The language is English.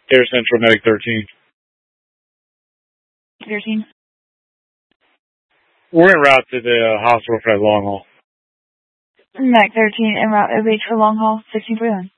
Air Central Medic 13. 13. We're en route to the hospital for that long haul. Medic 13 en route OH for long haul, 1641.